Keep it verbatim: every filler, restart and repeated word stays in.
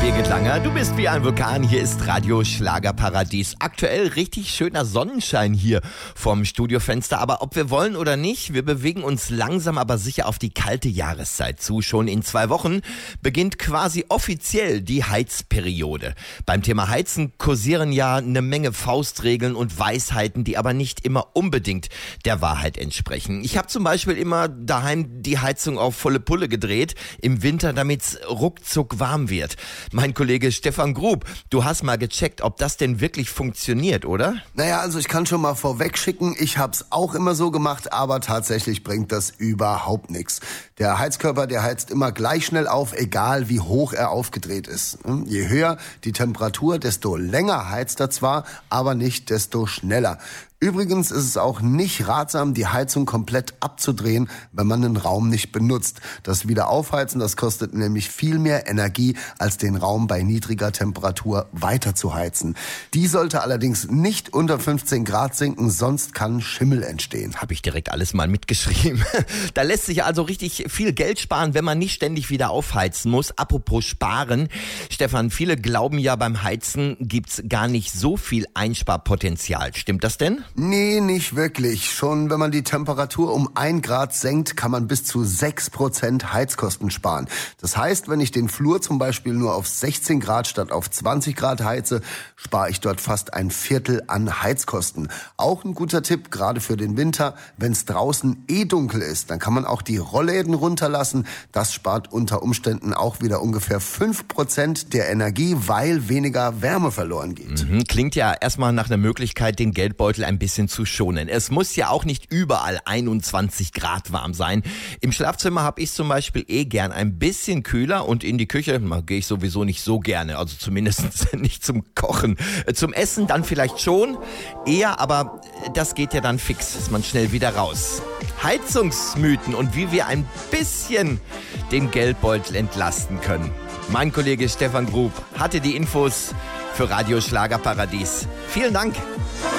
Birgit Langer, du bist wie ein Vulkan, hier ist Radio Schlagerparadies. Aktuell richtig schöner Sonnenschein hier vom Studiofenster, aber ob wir wollen oder nicht, wir bewegen uns langsam aber sicher auf die kalte Jahreszeit zu. Schon in zwei Wochen beginnt quasi offiziell die Heizperiode. Beim Thema Heizen kursieren ja eine Menge Faustregeln und Weisheiten, die aber nicht immer unbedingt der Wahrheit entsprechen. Ich habe zum Beispiel immer daheim die Heizung auf volle Pulle gedreht, im Winter, damit es ruckzuck warm wird. Mein Kollege Stefan Grub, du hast mal gecheckt, ob das denn wirklich funktioniert, oder? Naja, also ich kann schon mal vorweg schicken, ich hab's auch immer so gemacht, aber tatsächlich bringt das überhaupt nichts. Der Heizkörper, der heizt immer gleich schnell auf, egal wie hoch er aufgedreht ist. Je höher die Temperatur, desto länger heizt er zwar, aber nicht desto schneller. Übrigens ist es auch nicht ratsam, die Heizung komplett abzudrehen, wenn man den Raum nicht benutzt. Das Wiederaufheizen, das kostet nämlich viel mehr Energie, als den Raum bei niedriger Temperatur weiter zu heizen. Die sollte allerdings nicht unter fünfzehn Grad sinken, sonst kann Schimmel entstehen. Habe ich direkt alles mal mitgeschrieben. Da lässt sich also richtig viel Geld sparen, wenn man nicht ständig wieder aufheizen muss. Apropos sparen, Stefan, viele glauben ja, beim Heizen gibt's gar nicht so viel Einsparpotenzial. Stimmt das denn? Nee, nicht wirklich. Schon wenn man die Temperatur um ein Grad senkt, kann man bis zu sechs Prozent Heizkosten sparen. Das heißt, wenn ich den Flur zum Beispiel nur auf sechzehn Grad statt auf zwanzig Grad heize, spare ich dort fast ein Viertel an Heizkosten. Auch ein guter Tipp, gerade für den Winter, wenn es draußen eh dunkel ist, dann kann man auch die Rollläden runterlassen. Das spart unter Umständen auch wieder ungefähr fünf Prozent der Energie, weil weniger Wärme verloren geht. Mhm, klingt ja erstmal nach einer Möglichkeit, den Geldbeutel ein bisschen zu schonen. Es muss ja auch nicht überall einundzwanzig Grad warm sein. Im Schlafzimmer habe ich zum Beispiel eh gern ein bisschen kühler und in die Küche gehe ich sowieso nicht so gerne, also zumindest nicht zum Kochen. Zum Essen dann vielleicht schon, eher, aber das geht ja dann fix, ist man schnell wieder raus. Heizungsmythen und wie wir ein bisschen den Geldbeutel entlasten können. Mein Kollege Stefan Grub hatte die Infos für Radio Schlagerparadies. Vielen Dank.